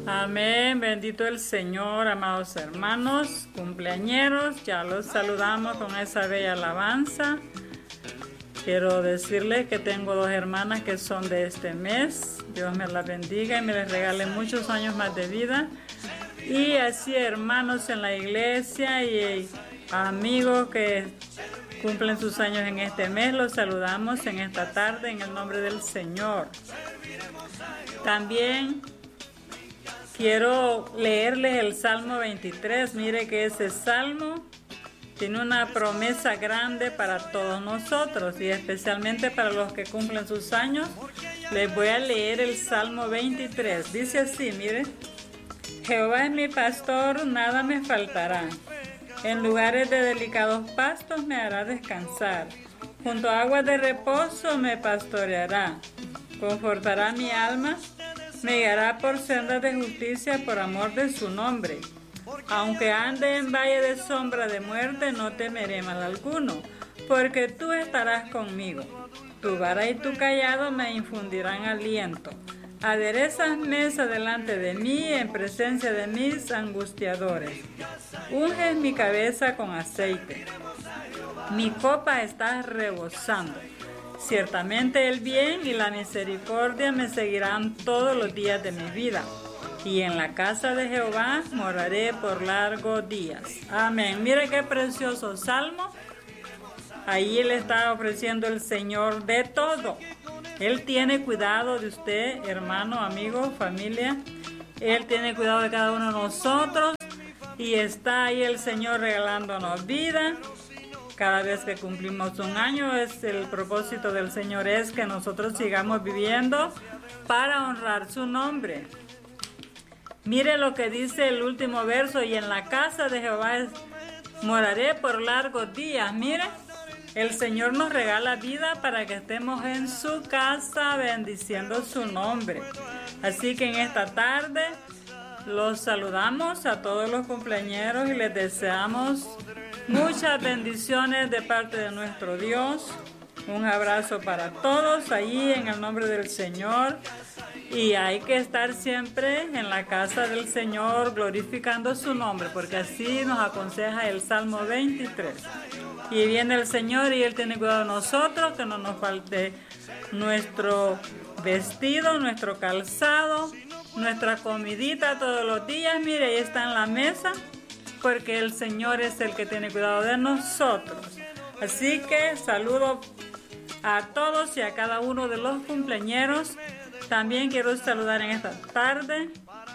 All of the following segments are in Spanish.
Amén, bendito el Señor, amados hermanos, cumpleañeros, ya los saludamos con esa bella alabanza. Quiero decirles que tengo dos hermanas que son de este mes. Dios me las bendiga y me les regale muchos años más de vida. Y así hermanos en la iglesia y amigos que cumplen sus años en este mes, los saludamos en esta tarde en el nombre del Señor. También quiero leerles el Salmo 23. Mire que ese salmo tiene una promesa grande para todos nosotros y especialmente para los que cumplen sus años. Les voy a leer el Salmo 23. Dice así, mire: Jehová es mi pastor, nada me faltará. En lugares de delicados pastos me hará descansar. Junto a aguas de reposo me pastoreará. Confortará mi alma. Me guiará por sendas de justicia por amor de su nombre. Aunque ande en valle de sombra de muerte, no temeré mal alguno, porque tú estarás conmigo. Tu vara y tu cayado me infundirán aliento. Aderezas mesa delante de mí en presencia de mis angustiadores. Unges mi cabeza con aceite. Mi copa está rebosando. Ciertamente el bien y la misericordia me seguirán todos los días de mi vida, y en la casa de Jehová moraré por largos días. Amén. Mire qué precioso salmo. Ahí le está ofreciendo el Señor de todo. Él tiene cuidado de usted, hermano, amigo, familia. Él tiene cuidado de cada uno de nosotros. Y está ahí el Señor regalándonos vida. Cada vez que cumplimos un año, el propósito del Señor es que nosotros sigamos viviendo para honrar su nombre. Mire lo que dice el último verso: y en la casa de Jehová moraré por largos días. Mire, el Señor nos regala vida para que estemos en su casa bendiciendo su nombre. Así que en esta tarde los saludamos a todos los cumpleañeros y les deseamos muchas bendiciones de parte de nuestro Dios. Un abrazo para todos allí en el nombre del Señor. Y hay que estar siempre en la casa del Señor glorificando su nombre, porque así nos aconseja el Salmo 23. Y viene el Señor y Él tiene cuidado de nosotros, que no nos falte nuestro vestido, nuestro calzado, nuestra comidita todos los días. Mire, ahí está en la mesa, porque el Señor es el que tiene cuidado de nosotros. Así que saludo a todos y a cada uno de los cumpleañeros. También quiero saludar en esta tarde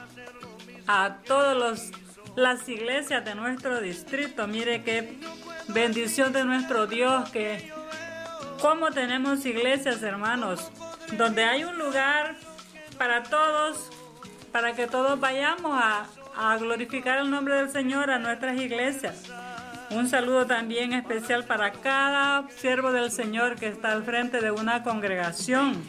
a todas las iglesias de nuestro distrito. Mire qué bendición de nuestro Dios, que como tenemos iglesias, hermanos, donde hay un lugar para todos, para que todos vayamos a glorificar el nombre del Señor a nuestras iglesias. Un saludo también especial para cada siervo del Señor que está al frente de una congregación.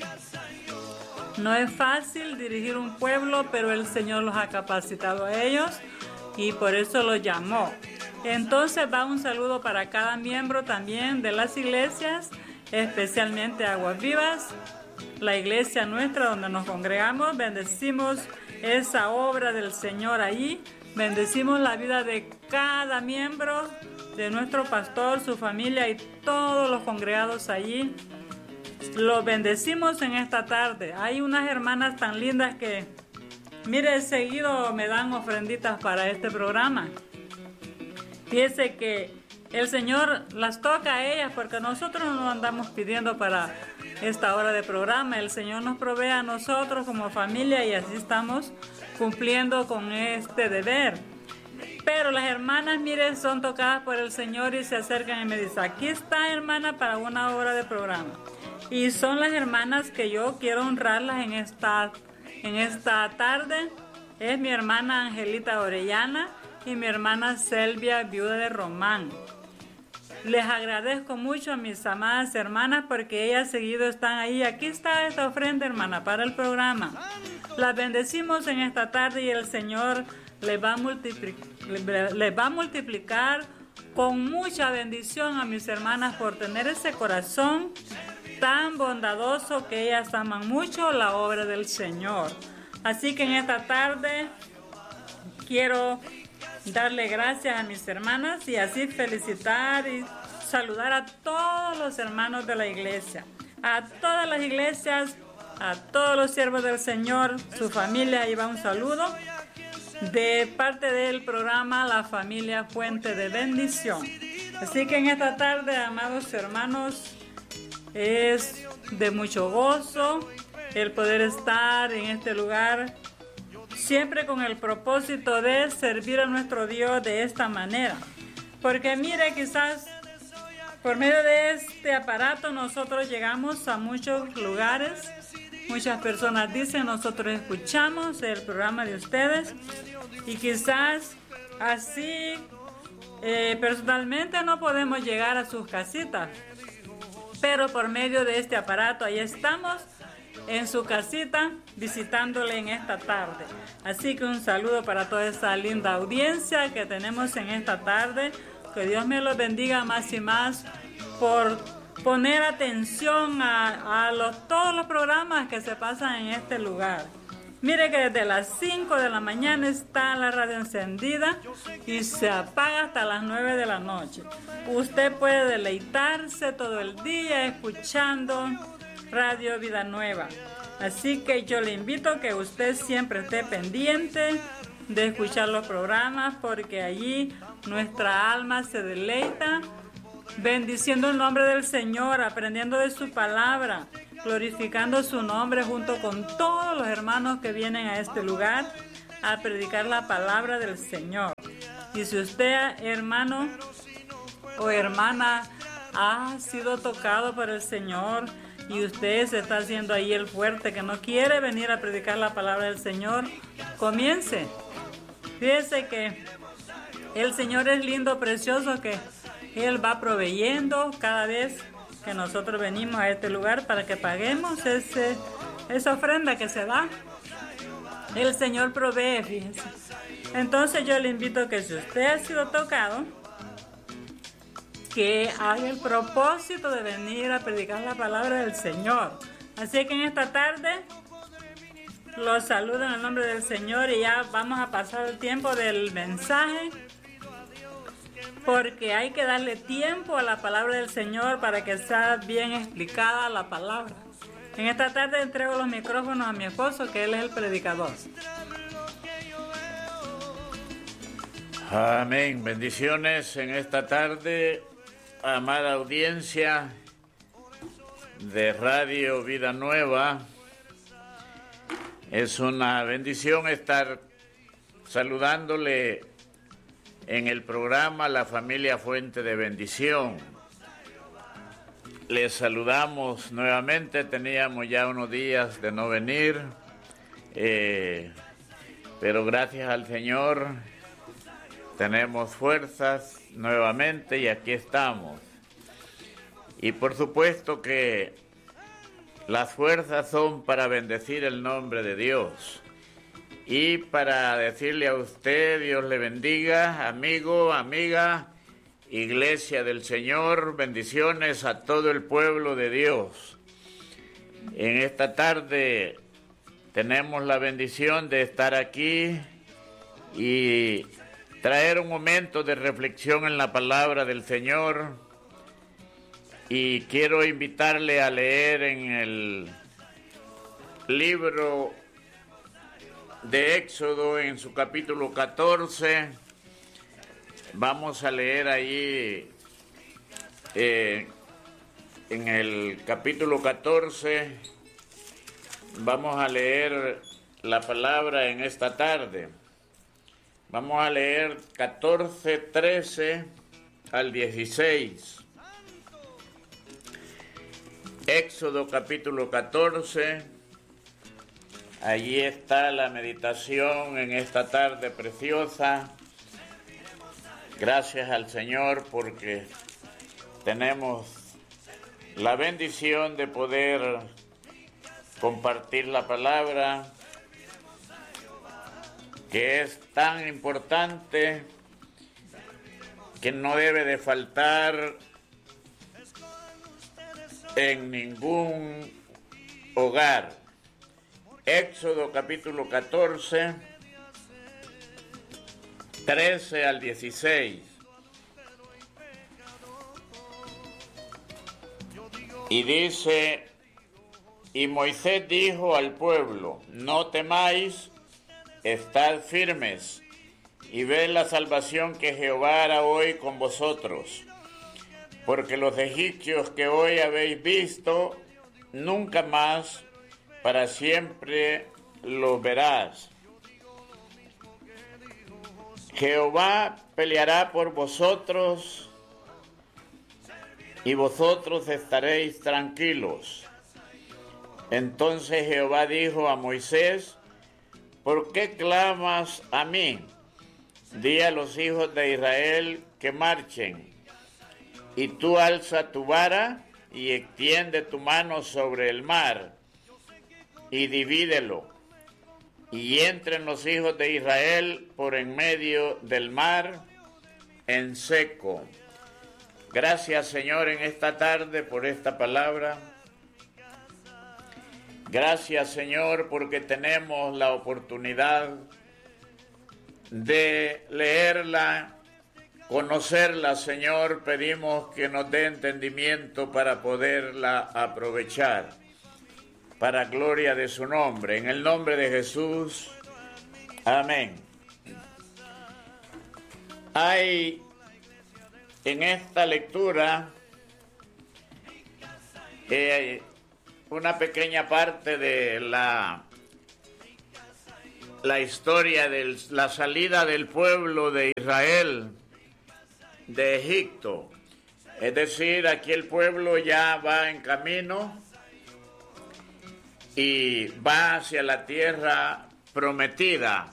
No es fácil dirigir un pueblo, pero el Señor los ha capacitado a ellos y por eso los llamó. Entonces va un saludo para cada miembro también de las iglesias, especialmente Aguas Vivas, la iglesia nuestra donde nos congregamos. Bendecimos esa obra del Señor ahí, bendecimos la vida de cada miembro, de nuestro pastor, su familia y todos los congregados allí. Los bendecimos en esta tarde. Hay unas hermanas tan lindas que, mire, seguido me dan ofrenditas para este programa. Fíjese que el Señor las toca a ellas, porque nosotros no andamos pidiendo para esta hora de programa. El Señor nos provee a nosotros como familia y así estamos cumpliendo con este deber. Pero las hermanas, mire, son tocadas por el Señor y se acercan y me dicen: aquí está, hermana, para una hora de programa. Y son las hermanas que yo quiero honrarlas en esta tarde. Es mi hermana Angelita Orellana y mi hermana Selvia, viuda de Román. Les agradezco mucho a mis amadas hermanas porque ellas seguido están ahí. Aquí está esta ofrenda, hermana, para el programa. Las bendecimos en esta tarde y el Señor les va a multiplicar con mucha bendición a mis hermanas por tener ese corazón tan bondadoso, que ellas aman mucho la obra del Señor. Así que en esta tarde quiero darle gracias a mis hermanas y así felicitar y saludar a todos los hermanos de la iglesia, a todas las iglesias, a todos los siervos del Señor, su familia. Ahí va un saludo de parte del programa La Familia Fuente de Bendición. Así que en esta tarde, amados hermanos, es de mucho gozo el poder estar en este lugar, siempre con el propósito de servir a nuestro Dios de esta manera. Porque mire, quizás por medio de este aparato nosotros llegamos a muchos lugares. Muchas personas dicen, nosotros escuchamos el programa de ustedes y quizás así personalmente no podemos llegar a sus casitas, pero por medio de este aparato ahí estamos en su casita visitándole en esta tarde. Así que un saludo para toda esa linda audiencia que tenemos en esta tarde. Que Dios me los bendiga más y más por poner atención a todos los programas que se pasan en este lugar. Mire que desde las 5 de la mañana está la radio encendida y se apaga hasta las 9 de la noche. Usted puede deleitarse todo el día escuchando Radio Vida Nueva. Así que yo le invito a que usted siempre esté pendiente de escuchar los programas, porque allí nuestra alma se deleita bendiciendo el nombre del Señor, aprendiendo de su palabra, glorificando su nombre junto con todos los hermanos que vienen a este lugar a predicar la palabra del Señor. Y si usted, hermano o hermana, ha sido tocado por el Señor y usted se está haciendo ahí el fuerte que no quiere venir a predicar la palabra del Señor, comience. Fíjese que el Señor es lindo, precioso, que Él va proveyendo cada vez que nosotros venimos a este lugar para que paguemos esa ofrenda que se da. El Señor provee, fíjese. Entonces yo le invito a que si usted ha sido tocado, que haga el propósito de venir a predicar la palabra del Señor. Así que en esta tarde los saludo en el nombre del Señor y ya vamos a pasar el tiempo del mensaje, porque hay que darle tiempo a la palabra del Señor para que sea bien explicada la palabra. En esta tarde entrego los micrófonos a mi esposo, que él es el predicador. Amén. Bendiciones en esta tarde, amada audiencia de Radio Vida Nueva. Es una bendición estar saludándole en el programa La Familia Fuente de Bendición. Les saludamos nuevamente, teníamos ya unos días de no venir, pero gracias al Señor tenemos fuerzas nuevamente y aquí estamos. Y por supuesto que las fuerzas son para bendecir el nombre de Dios. Y para decirle a usted, Dios le bendiga, amigo, amiga, Iglesia del Señor, bendiciones a todo el pueblo de Dios. En esta tarde tenemos la bendición de estar aquí y traer un momento de reflexión en la palabra del Señor. Y quiero invitarle a leer en el libro de Éxodo, en su capítulo 14, vamos a leer ahí, en el capítulo 14, vamos a leer la palabra en esta tarde. Vamos a leer 14, 13 al 16. Éxodo capítulo 14. Allí está la meditación en esta tarde preciosa. Gracias al Señor porque tenemos la bendición de poder compartir la palabra, que es tan importante, que no debe de faltar en ningún hogar. Éxodo capítulo 14, 13 al 16. Y dice, y Moisés dijo al pueblo, no temáis, estad firmes, y ved la salvación que Jehová hará hoy con vosotros. Porque los egipcios que hoy habéis visto, nunca más, para siempre los verás. Jehová peleará por vosotros, y vosotros estaréis tranquilos. Entonces Jehová dijo a Moisés, ¿por qué clamas a mí? Di a los hijos de Israel que marchen. Y tú alza tu vara y extiende tu mano sobre el mar y divídelo. Y entren los hijos de Israel por en medio del mar en seco. Gracias, Señor, en esta tarde por esta palabra. Gracias, Señor, porque tenemos la oportunidad de leerla, conocerla, Señor. Pedimos que nos dé entendimiento para poderla aprovechar, para gloria de su nombre. En el nombre de Jesús, amén. Hay en esta lectura una pequeña parte de la historia de la salida del pueblo de Israel de Egipto. Es decir, aquí el pueblo ya va en camino y va hacia la tierra prometida.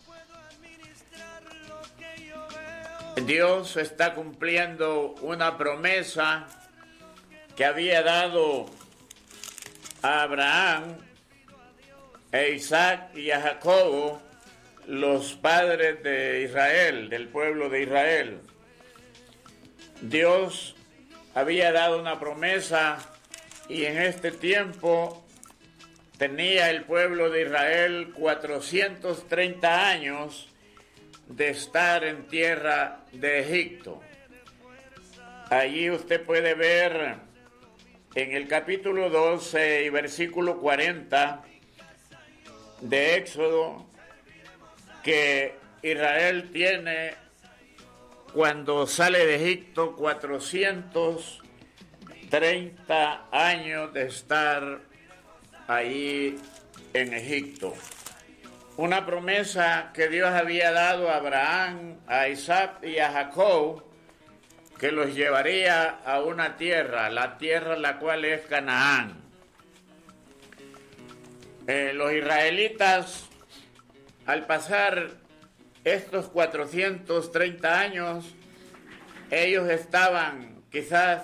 Dios está cumpliendo una promesa que había dado a Abraham, a Isaac y a Jacobo, los padres de Israel, del pueblo de Israel. Dios había dado una promesa y en este tiempo tenía el pueblo de Israel 430 años de estar en tierra de Egipto. Allí usted puede ver en el capítulo 12 y versículo 40 de Éxodo que Israel tiene, cuando sale de Egipto, 430 años de estar ahí en Egipto. Una promesa que Dios había dado a Abraham, a Isaac y a Jacob, que los llevaría a una tierra, la tierra la cual es Canaán. Los israelitas, al pasar estos 430 años, ellos estaban quizás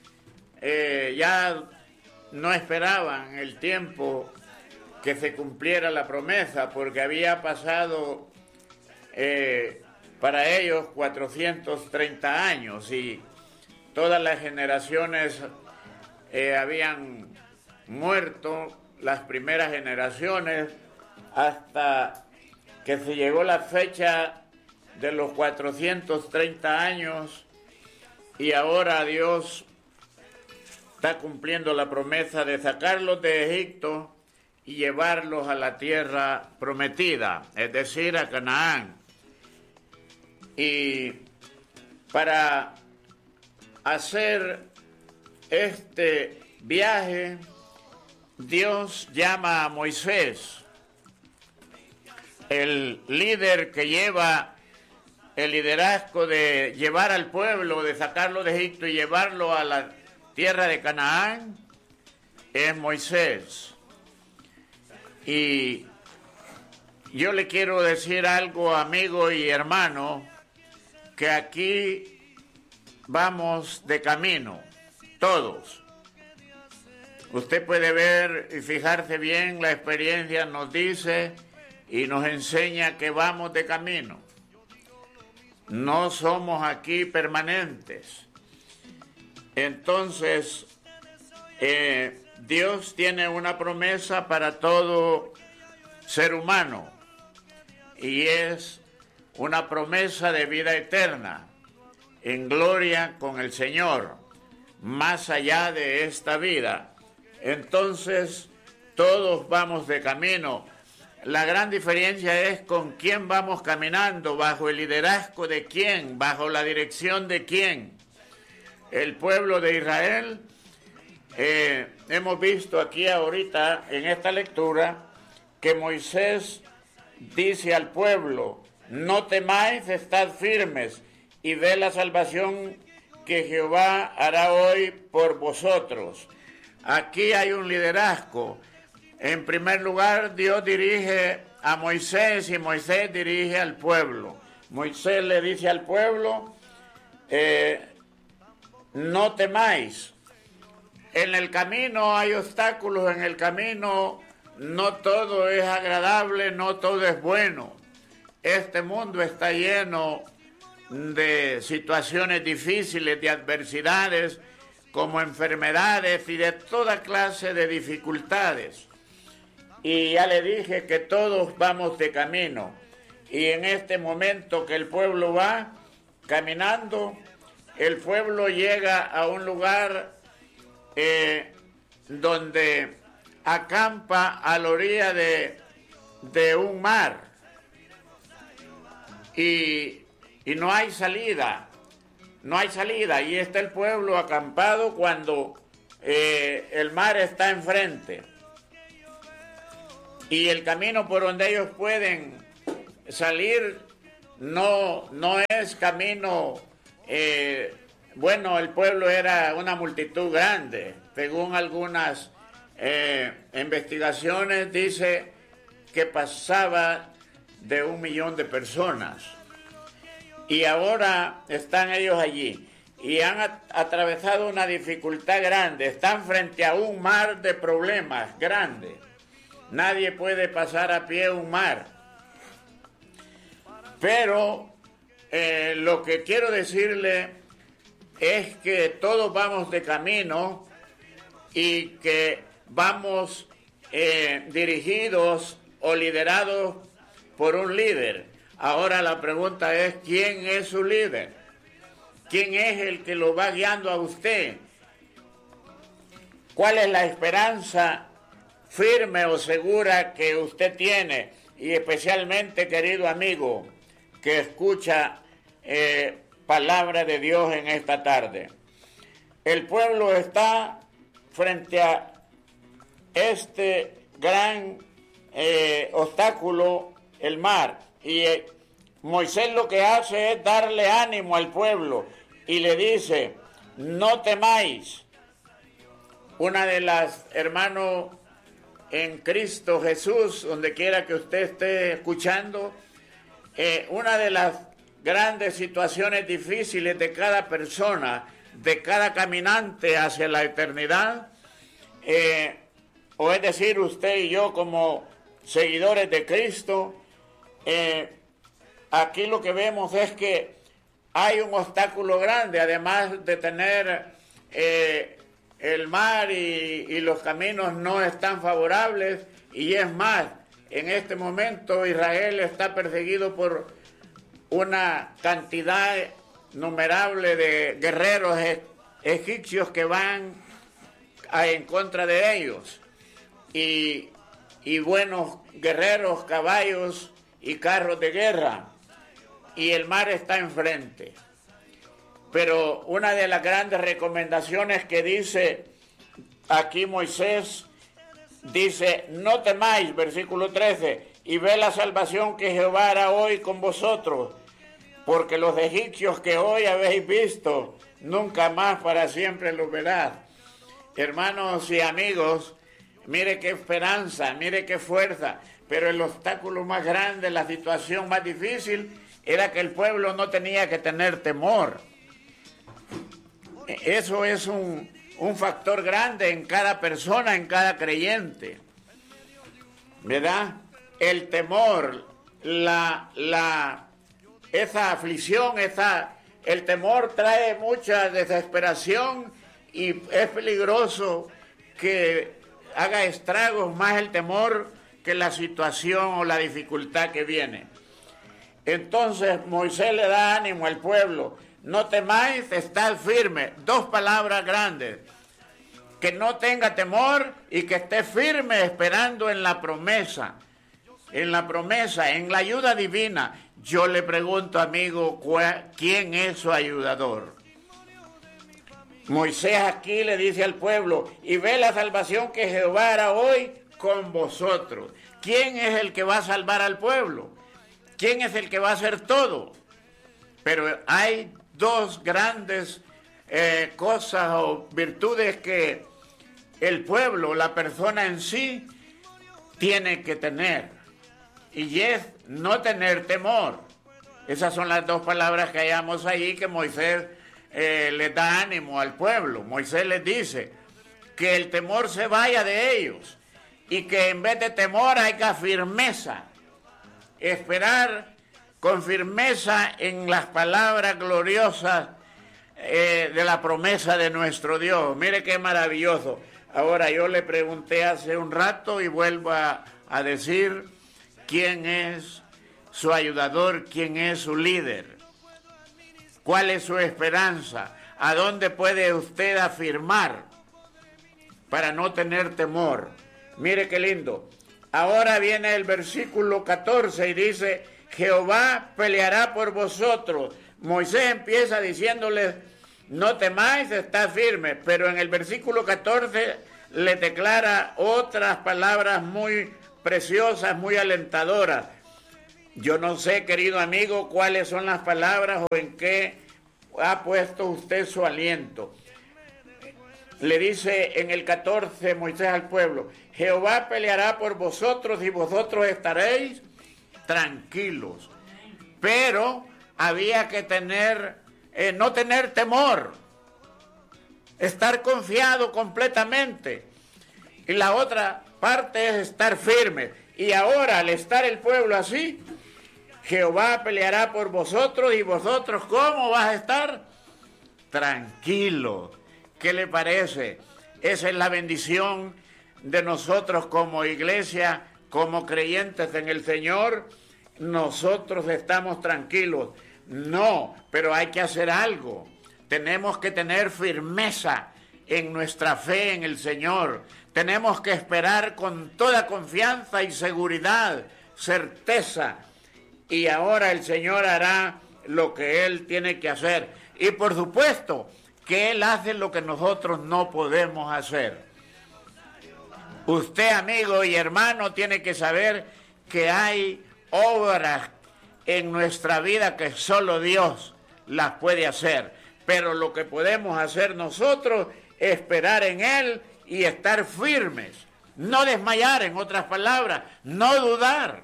ya no esperaban el tiempo que se cumpliera la promesa, porque había pasado para ellos 430 años y todas las generaciones habían muerto, las primeras generaciones, hasta que se llegó la fecha de los 430 años y ahora Dios está cumpliendo la promesa de sacarlos de Egipto y llevarlos a la tierra prometida, es decir, a Canaán. Y para hacer este viaje, Dios llama a Moisés, el líder que lleva el liderazgo de llevar al pueblo, de sacarlo de Egipto y llevarlo a la tierra de Canaán, es Moisés. Y yo le quiero decir algo, amigo y hermano, que aquí vamos de camino, todos. Usted puede ver y fijarse bien, la experiencia nos dice y nos enseña que vamos de camino. No somos aquí permanentes. Entonces, Dios tiene una promesa para todo ser humano, y es una promesa de vida eterna, en gloria con el Señor, más allá de esta vida. Entonces, todos vamos de camino. La gran diferencia es con quién vamos caminando, bajo el liderazgo de quién, bajo la dirección de quién. El pueblo de Israel, hemos visto aquí ahorita en esta lectura que Moisés dice al pueblo: no temáis, estad firmes y ve la salvación que Jehová hará hoy por vosotros. Aquí hay un liderazgo. En primer lugar, Dios dirige a Moisés y Moisés dirige al pueblo. Moisés le dice al pueblo: no temáis. En el camino hay obstáculos, en el camino no todo es agradable, no todo es bueno. Este mundo está lleno de situaciones difíciles, de adversidades, como enfermedades y de toda clase de dificultades. Y ya le dije que todos vamos de camino. Y en este momento que el pueblo va caminando, el pueblo llega a un lugar donde acampa a la orilla de un mar. Y no hay salida, y está el pueblo acampado cuando el mar está enfrente. Y el camino por donde ellos pueden salir no es camino, bueno, el pueblo era una multitud grande, según algunas investigaciones dice que pasaba de 1 millón de personas. Y ahora están ellos allí y han atravesado una dificultad grande, están frente a un mar de problemas grande. Nadie puede pasar a pie un mar. Pero lo que quiero decirle es que todos vamos de camino y que vamos dirigidos o liderados por un líder. Ahora la pregunta es: ¿quién es su líder? ¿Quién es el que lo va guiando a usted? ¿Cuál es la esperanza firme o segura que usted tiene? Y especialmente, querido amigo, que escucha palabra de Dios en esta tarde. El pueblo está frente a este gran obstáculo, el mar. Y Moisés lo que hace es darle ánimo al pueblo y le dice: no temáis. Una de las hermanos en Cristo Jesús, donde quiera que usted esté escuchando, una de las grandes situaciones difíciles de cada persona, de cada caminante hacia la eternidad, o es decir, usted y yo como seguidores de Cristo, aquí lo que vemos es que hay un obstáculo grande, además de tener el mar y los caminos no están favorables, y es más, en este momento Israel está perseguido por una cantidad numerable de guerreros egipcios que van en contra de ellos, y buenos guerreros, caballos y carros de guerra, y el mar está enfrente. Pero una de las grandes recomendaciones que dice aquí Moisés, dice: no temáis, versículo 13, y ve la salvación que Jehová hará hoy con vosotros, porque los egipcios que hoy habéis visto, nunca más para siempre los verás. Hermanos y amigos, mire qué esperanza, mire qué fuerza, pero el obstáculo más grande, la situación más difícil, era que el pueblo no tenía que tener temor. Eso es un factor grande en cada persona, en cada creyente, ¿verdad? El temor, esa aflicción, el temor trae mucha desesperación y es peligroso que haga estragos más el temor que la situación o la dificultad que viene. Entonces Moisés le da ánimo al pueblo. No temáis, estad firme. Dos palabras grandes. Que no tenga temor y que esté firme esperando en la promesa. En la promesa, en la ayuda divina. Yo le pregunto, amigo, ¿quién es su ayudador? Moisés aquí le dice al pueblo, y ve la salvación que Jehová hará hoy con vosotros. ¿Quién es el que va a salvar al pueblo? ¿Quién es el que va a hacer todo? Pero hay dos grandes cosas o virtudes que el pueblo, la persona en sí, tiene que tener. Y es no tener temor. Esas son las dos palabras que hallamos ahí que Moisés les da ánimo al pueblo. Moisés les dice que el temor se vaya de ellos y que en vez de temor haya firmeza. Esperar con firmeza en las palabras gloriosas de la promesa de nuestro Dios. Mire qué maravilloso. Ahora yo le pregunté hace un rato y vuelvo a decir quién es su ayudador, quién es su líder, cuál es su esperanza, a dónde puede usted afirmar para no tener temor. Mire qué lindo. Ahora viene el versículo 14 y dice, Jehová peleará por vosotros. Moisés empieza diciéndoles, no temáis, está firme, pero en el versículo 14 le declara otras palabras muy preciosas, muy alentadoras. Yo no sé, querido amigo, cuáles son las palabras o en qué ha puesto usted su aliento. Le dice en el 14 Moisés al pueblo, Jehová peleará por vosotros y vosotros estaréis tranquilos. Pero había que no tener temor, estar confiado completamente. Y la otra parte es estar firme. Y ahora, al estar el pueblo así, Jehová peleará por vosotros y vosotros, ¿cómo vas a estar? Tranquilos. ¿Qué le parece? Esa es la bendición de nosotros como iglesia, como creyentes en el Señor. Nosotros estamos tranquilos. No, pero hay que hacer algo. Tenemos que tener firmeza en nuestra fe en el Señor. Tenemos que esperar con toda confianza y seguridad, certeza. Y ahora el Señor hará lo que Él tiene que hacer. Y por supuesto que Él hace lo que nosotros no podemos hacer. Usted, amigo y hermano, tiene que saber que hay obras en nuestra vida que solo Dios las puede hacer. Pero lo que podemos hacer nosotros es esperar en Él y estar firmes. No desmayar, en otras palabras, no dudar.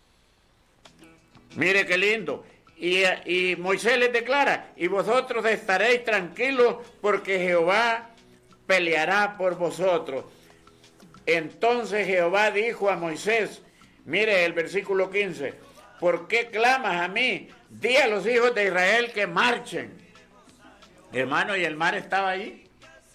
Mire qué lindo. Y Moisés les declara, y vosotros estaréis tranquilos porque Jehová peleará por vosotros. Entonces Jehová dijo a Moisés, mire el versículo 15, ¿por qué clamas a mí? Di a los hijos de Israel que marchen. Hermano, ¿y el mar estaba allí?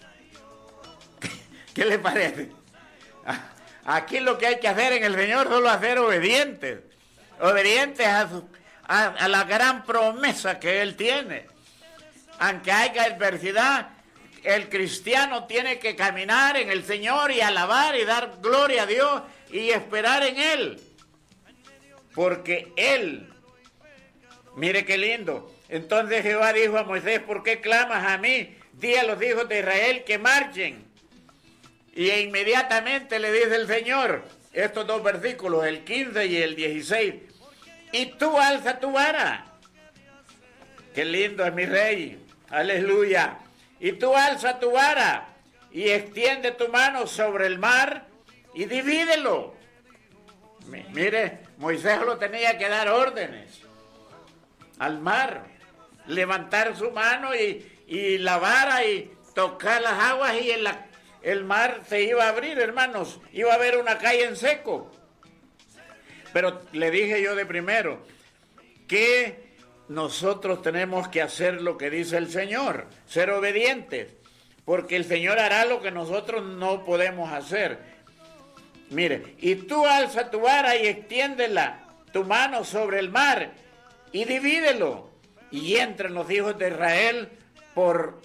¿Qué le parece? Aquí lo que hay que hacer en el Señor solo es ser obedientes. Obedientes a la gran promesa que Él tiene. Aunque haya adversidad, el cristiano tiene que caminar en el Señor y alabar y dar gloria a Dios y esperar en Él. Porque Él, mire qué lindo. Entonces Jehová dijo a Moisés, ¿por qué clamas a mí? Di a los hijos de Israel que marchen. Y inmediatamente le dice el Señor, estos dos versículos, el 15 y el 16, y tú alza tu vara. Qué lindo es mi rey, aleluya. Y tú alza tu vara y extiende tu mano sobre el mar y divídelo. Mire, Moisés lo tenía que dar órdenes al mar, levantar su mano y la vara y tocar las aguas y el mar se iba a abrir, hermanos, iba a haber una calle en seco. Pero le dije yo de primero que nosotros tenemos que hacer lo que dice el Señor, ser obedientes, porque el Señor hará lo que nosotros no podemos hacer. Mire, y tú alza tu vara y extiéndela, tu mano sobre el mar, y divídelo, y entren los hijos de Israel por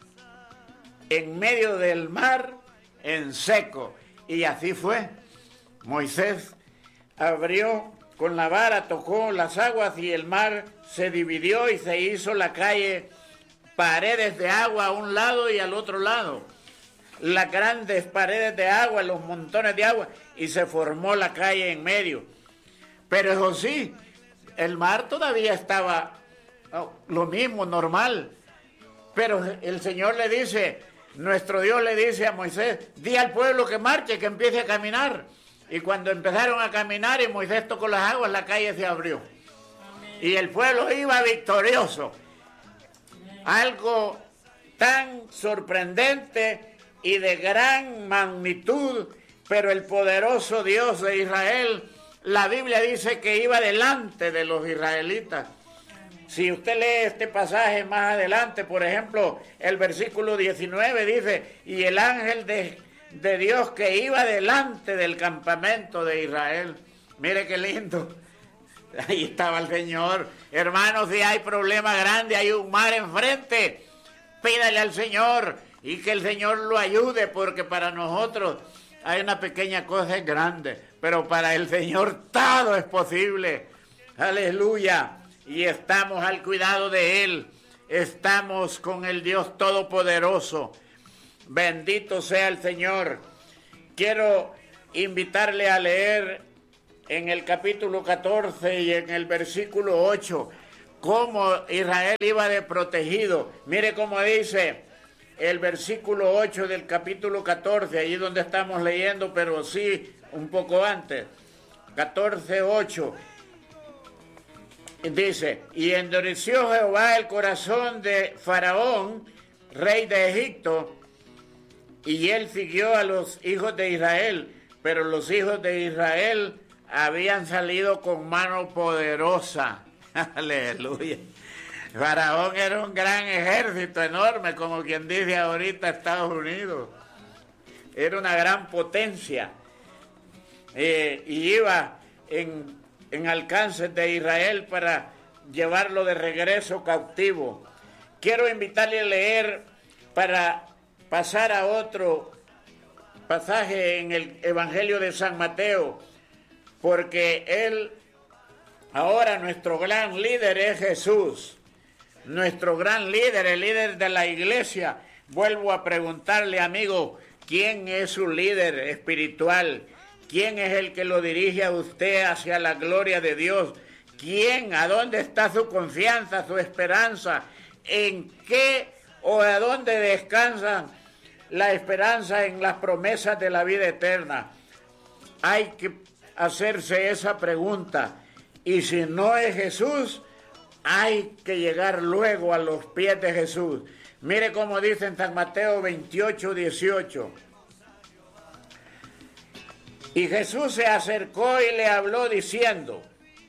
en medio del mar en seco. Y así fue. Moisés abrió con la vara, tocó las aguas y el mar se dividió y se hizo la calle paredes de agua a un lado y al otro lado. Las grandes paredes de agua, los montones de agua, y se formó la calle en medio. Pero eso sí, el mar todavía estaba lo mismo, normal. Pero el Señor le dice, nuestro Dios le dice a Moisés, di al pueblo que marche, que empiece a caminar. Y cuando empezaron a caminar y Moisés tocó las aguas, la calle se abrió. Amén. Y el pueblo iba victorioso. Amén. Algo tan sorprendente y de gran magnitud, pero el poderoso Dios de Israel, la Biblia dice que iba delante de los israelitas. Si usted lee este pasaje más adelante, por ejemplo, el versículo 19 dice, y el ángel de Dios que iba delante del campamento de Israel. Mire qué lindo. Ahí estaba el Señor. Hermanos, si hay problema grande, hay un mar enfrente, pídale al Señor y que el Señor lo ayude, porque para nosotros hay una pequeña cosa grande, pero para el Señor todo es posible. Aleluya. Y estamos al cuidado de Él. Estamos con el Dios Todopoderoso. Bendito sea el Señor. Quiero invitarle a leer en el capítulo 14 y en el versículo 8 cómo Israel iba de protegido. Mire cómo dice el versículo 8 del capítulo 14, allí donde estamos leyendo, pero sí un poco antes. 14:8. Dice, y endureció Jehová el corazón de Faraón, rey de Egipto, y él siguió a los hijos de Israel, pero los hijos de Israel habían salido con mano poderosa. Aleluya. Faraón era un gran ejército enorme, como quien dice ahorita Estados Unidos. Era una gran potencia. Y iba en alcance de Israel para llevarlo de regreso cautivo. Quiero invitarle a leer para pasar a otro pasaje en el Evangelio de San Mateo, porque él, ahora nuestro gran líder es Jesús, nuestro gran líder, el líder de la iglesia. Vuelvo a preguntarle, amigo, ¿quién es su líder espiritual? ¿Quién es el que lo dirige a usted hacia la gloria de Dios? ¿Quién? ¿A dónde está su confianza, su esperanza? ¿En qué o a dónde descansa la esperanza? En las promesas de la vida eterna. Hay que hacerse esa pregunta. Y si no es Jesús, hay que llegar luego a los pies de Jesús. Mire cómo dice en San Mateo 28:18. Y Jesús se acercó y le habló diciendo,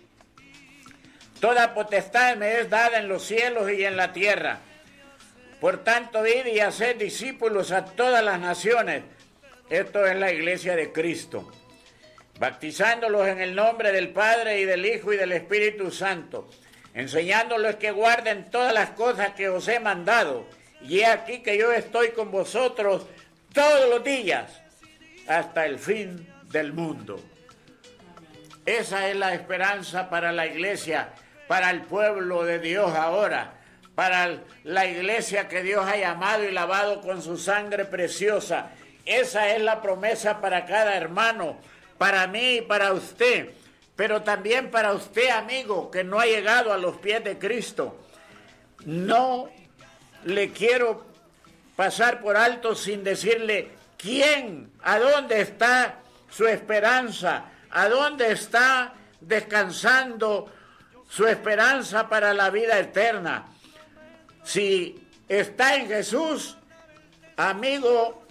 toda potestad me es dada en los cielos y en la tierra. Por tanto, id y haced discípulos a todas las naciones. Esto es la iglesia de Cristo. Bautizándolos en el nombre del Padre y del Hijo y del Espíritu Santo. Enseñándoles que guarden todas las cosas que os he mandado. Y he aquí que yo estoy con vosotros todos los días hasta el fin del mundo. Esa es la esperanza para la iglesia, para el pueblo de Dios ahora, para la iglesia que Dios ha llamado y lavado con su sangre preciosa. Esa es la promesa para cada hermano, para mí y para usted, pero también para usted, amigo, que no ha llegado a los pies de Cristo. No le quiero pasar por alto sin decirle quién, a dónde está su esperanza, a dónde está descansando su esperanza para la vida eterna. Si está en Jesús, amigo,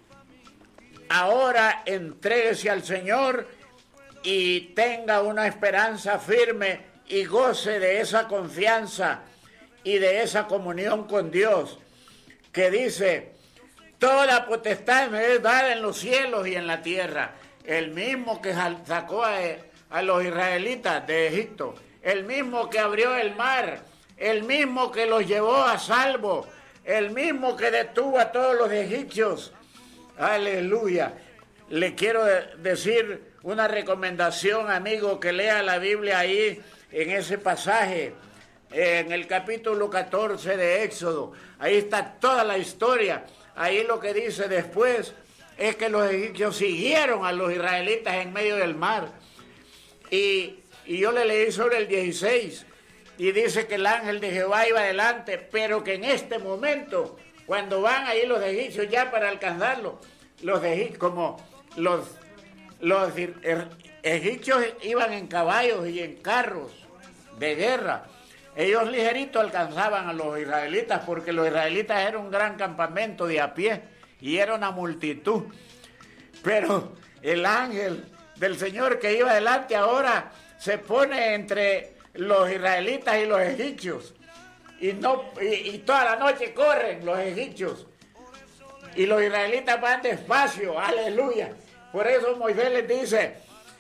ahora entréguese al Señor y tenga una esperanza firme y goce de esa confianza y de esa comunión con Dios, que dice, toda potestad me es dada en los cielos y en la tierra. el mismo que sacó a los israelitas de Egipto, el mismo que abrió el mar, el mismo que los llevó a salvo, el mismo que detuvo a todos los egipcios. Aleluya. Le quiero decir una recomendación, amigo, que lea la Biblia ahí en ese pasaje, en el capítulo 14 de Éxodo. Ahí está toda la historia. Ahí lo que dice después es que los egipcios siguieron a los israelitas en medio del mar. Y yo le leí sobre el 16 y dice que el ángel de Jehová iba adelante, pero que en este momento, cuando van ahí los egipcios ya para alcanzarlo, los egipcios iban en caballos y en carros de guerra. Ellos ligerito alcanzaban a los israelitas porque los israelitas eran un gran campamento de a pie y era una multitud. Pero el ángel del Señor que iba adelante ahora se pone entre los israelitas y los egipcios. Y toda la noche corren los egipcios. Y los israelitas van despacio, aleluya. Por eso Moisés les dice,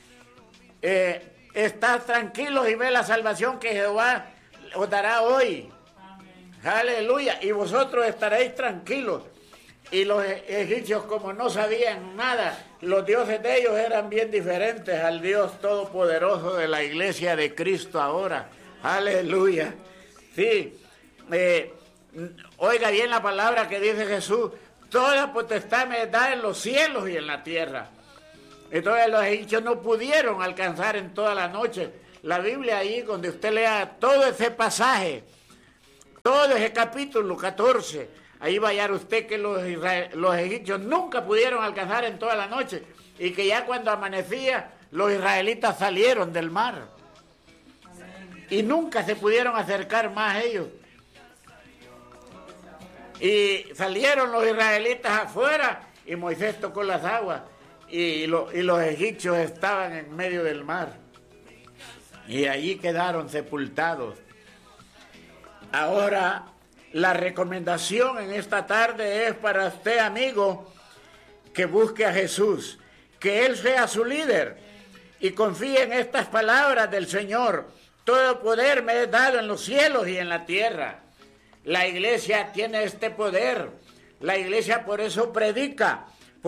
estad tranquilos y ve la salvación que Jehová os dará hoy. Amén. Aleluya. Y vosotros estaréis tranquilos. Y los egipcios, como no sabían nada, los dioses de ellos eran bien diferentes al Dios todopoderoso de la iglesia de Cristo ahora. Aleluya. Sí. Oiga bien la palabra que dice Jesús. Toda potestad me da en los cielos y en la tierra. Entonces los egipcios no pudieron alcanzar en toda la noche. La Biblia ahí, donde usted lea todo ese pasaje, todo ese capítulo 14, ahí va a hallar usted que los egipcios nunca pudieron alcanzar en toda la noche y que ya cuando amanecía los israelitas salieron del mar y nunca se pudieron acercar más ellos. Y salieron los israelitas afuera y Moisés tocó las aguas y los egipcios estaban en medio del mar. Y allí quedaron sepultados. Ahora, la recomendación en esta tarde es para usted, amigo, que busque a Jesús, que Él sea su líder y confíe en estas palabras del Señor. Todo poder me es dado en los cielos y en la tierra. La iglesia tiene este poder. La iglesia por eso predica.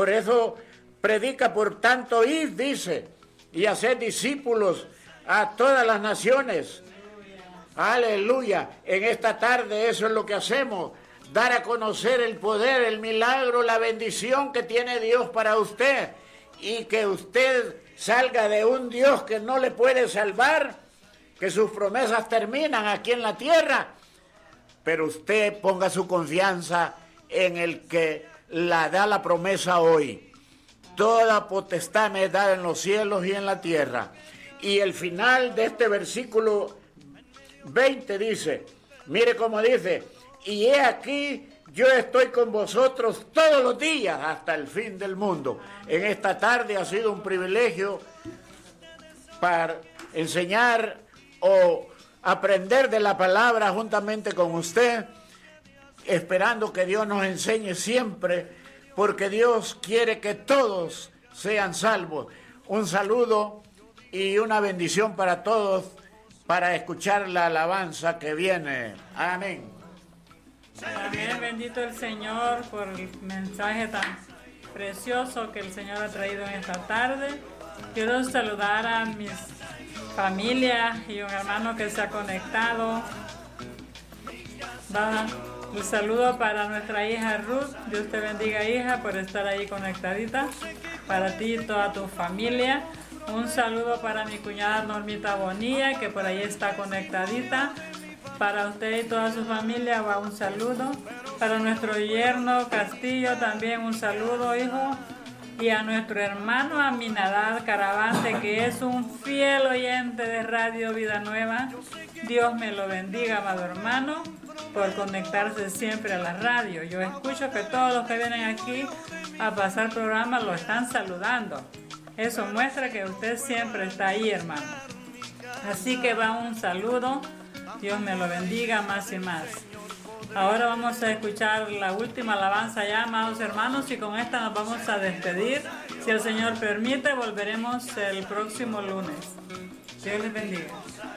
Por tanto, id, dice, y hacer discípulos a todas las naciones. Aleluya. En esta tarde eso es lo que hacemos. Dar a conocer el poder, el milagro, la bendición que tiene Dios para usted. Y que usted salga de un Dios que no le puede salvar, que sus promesas terminan aquí en la tierra. Pero usted ponga su confianza en el que la da la promesa hoy. Toda potestad me es dada en los cielos y en la tierra. Y el final de este versículo 20 dice, mire cómo dice, y he aquí, yo estoy con vosotros todos los días hasta el fin del mundo. En esta tarde ha sido un privilegio para enseñar o aprender de la palabra juntamente con usted, esperando que Dios nos enseñe siempre, porque Dios quiere que todos sean salvos. Un saludo y una bendición para todos, para escuchar la alabanza que viene. Amén. Amén, bendito el Señor por el mensaje tan precioso que el Señor ha traído en esta tarde. Quiero saludar a mis familia y un hermano que se ha conectado. Un saludo para nuestra hija Ruth. Dios te bendiga, hija, por estar ahí conectadita. Para ti y toda tu familia. Un saludo para mi cuñada Normita Bonilla, que por ahí está conectadita. Para usted y toda su familia va un saludo. Para nuestro yerno Castillo también un saludo, hijo. Y a nuestro hermano Aminadad Caravante, que es un fiel oyente de Radio Vida Nueva. Dios me lo bendiga, amado hermano, por conectarse siempre a la radio. Yo escucho que todos los que vienen aquí a pasar programa lo están saludando. Eso muestra que usted siempre está ahí, hermano. Así que va un saludo. Dios me lo bendiga más y más. Ahora vamos a escuchar la última alabanza ya, amados hermanos, y con esta nos vamos a despedir. Si el Señor permite, volveremos el próximo lunes. Dios les bendiga.